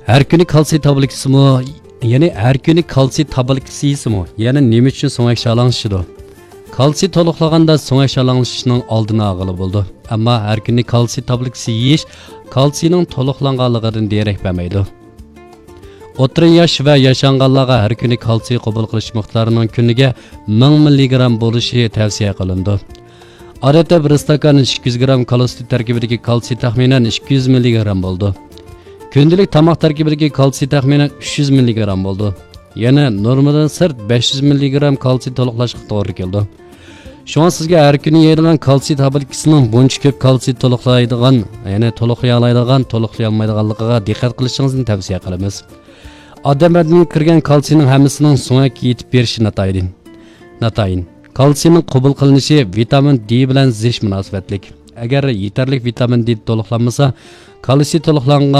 Her kuni kalsiy tabletkasimi, yani her kuni kalsiy tabletkasi yeysimi, yani nima uchun so'ngak shalanishidi? Kalsiy to'liqlaganda so'ngak shalanishning oldini olg'ili bo'ldi. Ammo har kuni kalsiy tabletkasi yeyish kalsiyning to'liqlanganligidan derak bermaydi. O'tira yosh va yashanganlarga har kuni kalsiy qabul qilish miqdorining kuniga 1000 mg bo'lishi tavsiya qilindi. Odatda bir stakan 200 g kalsiy tarkibidagi kalsiy taxminan 200 mg bo'ldi. Kundalik tamoq tarkibidagi kalsiy taxminan 300 mg bo'ldi. Yana normadan sirt 500 mg kalsiy to'liqlashga to'g'ri keldi. Shunga sizga har kuni yeydigan kalsiy tabletkasining buncha ko'p kalsiy to'liqlaydigan, ya'ni to'liqlay olmaydiganligiga diqqat qilishingizni tavsiya qilamiz. Odam badaniga kirgan kalsiyning hammasining so'ngak yetib berishi natayin. Kalsiyning qabul qilinishi vitamin D bilan zich munosabatlik. Agar yetarli vitamin D to'liqlanmasa, kalsiy to'liqlangan